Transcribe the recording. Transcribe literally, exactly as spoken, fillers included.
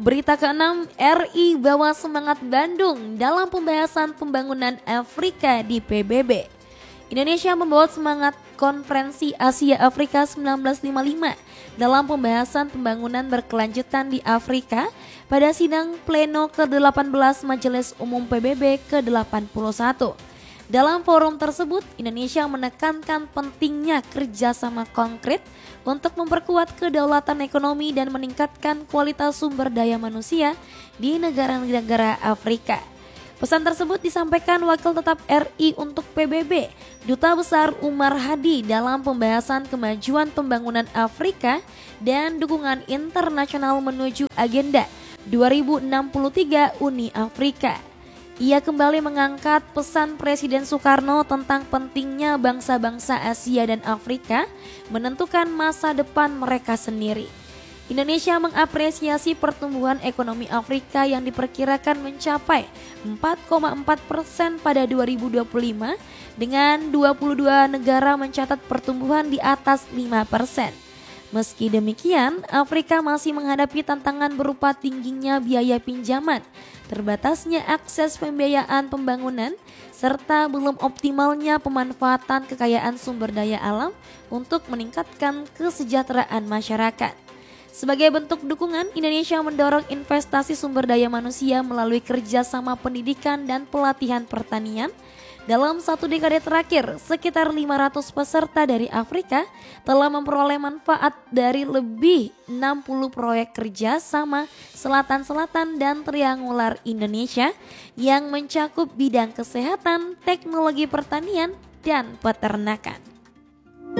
Berita keenam, R I bawa semangat Bandung dalam pembahasan pembangunan Afrika di P B B. Indonesia membawa semangat Konferensi Asia Afrika seribu sembilan ratus lima puluh lima dalam pembahasan pembangunan berkelanjutan di Afrika pada sidang pleno ke delapan belas Majelis Umum P B B ke delapan puluh satu. Dalam forum tersebut, Indonesia menekankan pentingnya kerjasama konkret untuk memperkuat kedaulatan ekonomi dan meningkatkan kualitas sumber daya manusia di negara-negara Afrika. Pesan tersebut disampaikan Wakil Tetap R I untuk P B B, Duta Besar Umar Hadi dalam pembahasan kemajuan pembangunan Afrika dan dukungan internasional menuju Agenda dua ribu enam puluh tiga Uni Afrika. Ia kembali mengangkat pesan Presiden Soekarno tentang pentingnya bangsa-bangsa Asia dan Afrika menentukan masa depan mereka sendiri. Indonesia mengapresiasi pertumbuhan ekonomi Afrika yang diperkirakan mencapai empat koma empat persen pada dua ribu dua puluh lima dengan dua puluh dua negara mencatat pertumbuhan di atas lima persen. Meski demikian, Afrika masih menghadapi tantangan berupa tingginya biaya pinjaman, terbatasnya akses pembiayaan pembangunan, serta belum optimalnya pemanfaatan kekayaan sumber daya alam untuk meningkatkan kesejahteraan masyarakat. Sebagai bentuk dukungan, Indonesia mendorong investasi sumber daya manusia melalui kerjasama pendidikan dan pelatihan pertanian. Dalam satu dekade terakhir, sekitar lima ratus peserta dari Afrika telah memperoleh manfaat dari lebih enam puluh proyek kerja sama selatan-selatan dan triangular Indonesia yang mencakup bidang kesehatan, teknologi pertanian, dan peternakan.